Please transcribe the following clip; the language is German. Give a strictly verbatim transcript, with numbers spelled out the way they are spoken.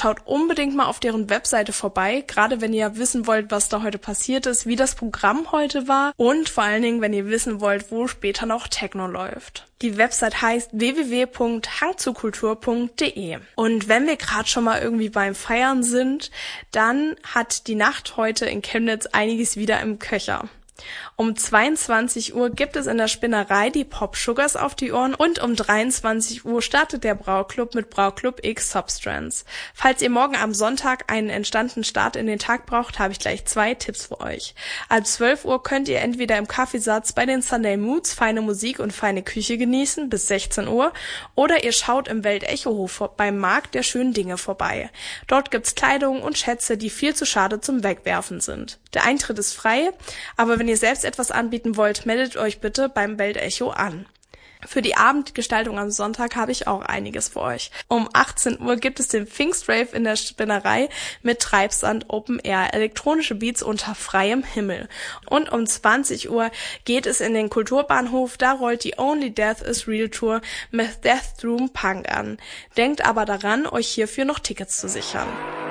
schaut unbedingt mal auf deren Webseite vorbei, gerade wenn ihr wissen wollt, was da heute passiert ist, wie das Programm heute war und vor allen Dingen, wenn ihr wissen wollt, wo später noch Techno läuft. Die Website heißt w w w punkt hangzukultur punkt d e. Und wenn wir gerade schon mal irgendwie beim Feiern sind, dann hat die Nacht heute in Chemnitz einiges wieder im Köcher. Um zweiundzwanzig Uhr gibt es in der Spinnerei die Pop Sugars auf die Ohren und um dreiundzwanzig Uhr startet der Brauclub mit Brauclub X Substance. Falls ihr morgen am Sonntag einen entspannten Start in den Tag braucht, habe ich gleich zwei Tipps für euch. Ab zwölf Uhr könnt ihr entweder im Kaffeesatz bei den Sunday Moods feine Musik und feine Küche genießen bis sechzehn Uhr oder ihr schaut im Welt-Echo-Hof beim Markt der schönen Dinge vorbei. Dort gibt's Kleidung und Schätze, die viel zu schade zum Wegwerfen sind. Der Eintritt ist frei, aber wenn ihr selbst etwas anbieten wollt, meldet euch bitte beim Welt-Echo an. Für die Abendgestaltung am Sonntag habe ich auch einiges für euch. Um achtzehn Uhr gibt es den Pfingstrave in der Spinnerei mit Treibsand Open Air, elektronische Beats unter freiem Himmel. Und um zwanzig Uhr geht es in den Kulturbahnhof, da rollt die Only Death is Real Tour mit Death Room Punk an. Denkt aber daran, euch hierfür noch Tickets zu sichern.